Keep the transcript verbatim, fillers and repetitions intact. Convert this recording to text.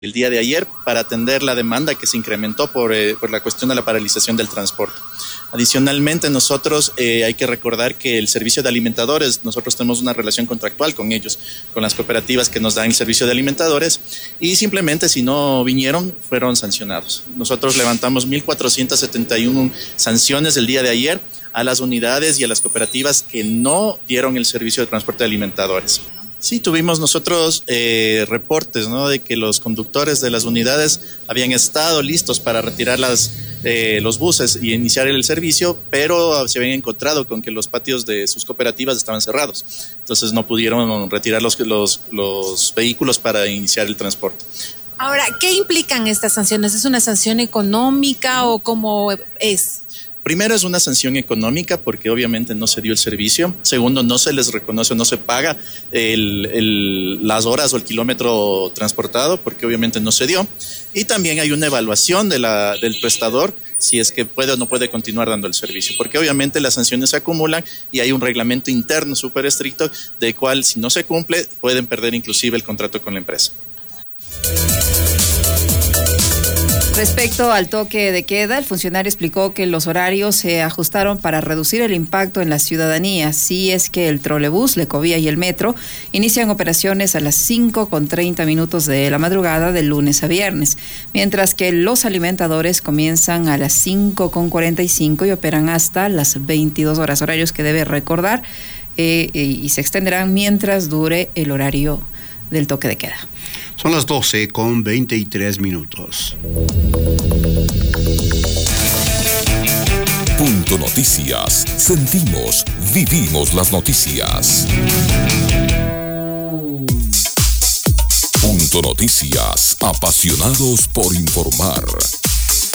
el día de ayer para atender la demanda que se incrementó por, eh, por la cuestión de la paralización del transporte. Adicionalmente, nosotros eh, hay que recordar que el servicio de alimentadores, nosotros tenemos una relación contractual con ellos, con las cooperativas que nos dan el servicio de alimentadores, y simplemente si no vinieron, fueron sancionados. Nosotros levantamos mil cuatrocientas setenta y una sanciones el día de ayer a las unidades y a las cooperativas que no dieron el servicio de transporte de alimentadores. Sí, tuvimos nosotros eh, reportes, ¿no?, de que los conductores de las unidades habían estado listos para retirar las, eh, los buses y iniciar el servicio, pero se habían encontrado con que los patios de sus cooperativas estaban cerrados. Entonces no pudieron retirar los, los, los vehículos para iniciar el transporte. Ahora, ¿qué implican estas sanciones? ¿Es una sanción económica o cómo es? Primero, es una sanción económica porque obviamente no se dio el servicio. Segundo, no se les reconoce, no se paga el, el, las horas o el kilómetro transportado porque obviamente no se dio. Y también hay una evaluación de la, del prestador si es que puede o no puede continuar dando el servicio, porque obviamente las sanciones se acumulan y hay un reglamento interno súper estricto de cual, si no se cumple, pueden perder inclusive el contrato con la empresa. Respecto al toque de queda, el funcionario explicó que los horarios se ajustaron para reducir el impacto en la ciudadanía. Si es que el trolebús, la ecovía y el metro inician operaciones a las cinco con treinta minutos de la madrugada de lunes a viernes, mientras que los alimentadores comienzan a las cinco con cuarenta y cinco y operan hasta las veintidós horas, horarios que debe recordar eh, y se extenderán mientras dure el horario del toque de queda. Son las doce con veintitrés minutos. Punto Noticias. Sentimos, vivimos las noticias. Punto Noticias. Apasionados por informar.